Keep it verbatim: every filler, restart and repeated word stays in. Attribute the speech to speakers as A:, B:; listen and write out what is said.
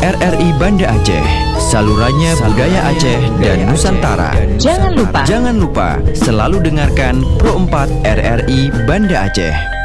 A: R R I Banda Aceh, salurannya budaya Aceh dan Nusantara.
B: Jangan lupa,
A: Jangan lupa selalu dengarkan Pro empat R R I Banda Aceh.